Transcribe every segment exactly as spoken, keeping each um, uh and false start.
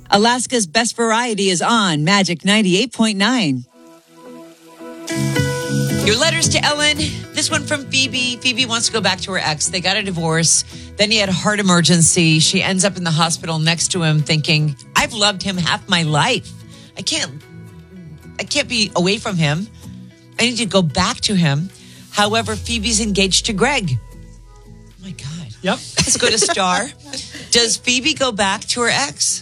Alaska's Best Variety is on Magic ninety-eight point nine. Your letters to Ellen. This one from Phoebe. Phoebe wants to go back to her ex. They got a divorce. Then he had a heart emergency. She ends up in the hospital next to him thinking, I've loved him half my life. I can't, I can't be away from him. I need to go back to him. However, Phoebe's engaged to Greg. Oh my God. Yep. Let's go to Star. Does Phoebe go back to her ex?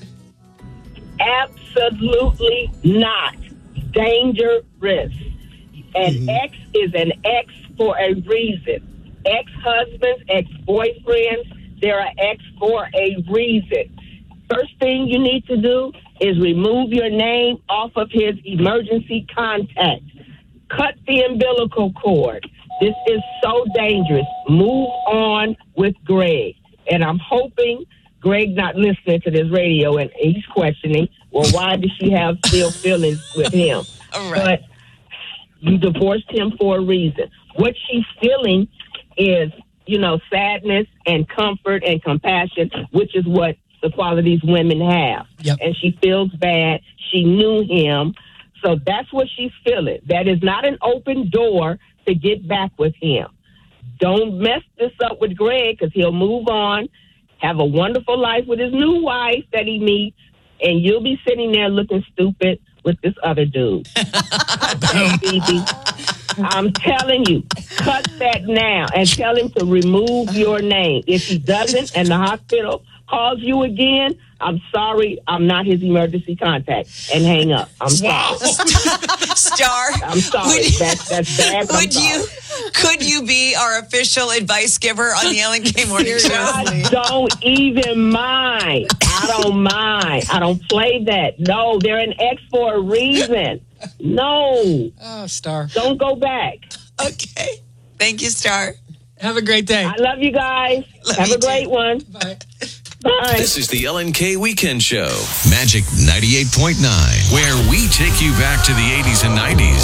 Absolutely not. Dangerous. An mm-hmm. ex is an ex for a reason. Ex-husbands, ex-boyfriends, they're an ex for a reason. First thing you need to do is remove your name off of his emergency contact. Cut the umbilical cord. This is so dangerous. Move on with Greg. And I'm hoping Greg not listening to this radio and he's questioning, well, why does she have still feelings with him? All right. But you divorced him for a reason. What she's feeling is, you know, sadness and comfort and compassion, which is what the qualities women have. Yep. And she feels bad. She knew him. So that's what she's feeling. That is not an open door to get back with him. Don't mess this up with Greg because he'll move on, have a wonderful life with his new wife that he meets, and you'll be sitting there looking stupid with this other dude. Phoebe, I'm telling you, cut that now and tell him to remove your name. If he doesn't and the hospital calls you again, I'm sorry, I'm not his emergency contact. And hang up. I'm sorry. Star. I'm sorry. Would, that's, that's bad. Would you, could you be our official advice giver on the Ellen K Morning Show? I don't even mind. I don't mind. I don't play that. No, they're an ex for a reason. No. Oh, Star. Don't go back. Okay. Thank you, Star. Have a great day. I love you guys. Love Have you a great too. one. Bye. Bye. This is the Ellen K Weekend Show. Magic ninety-eight point nine, where we take you back to the eighties and nineties.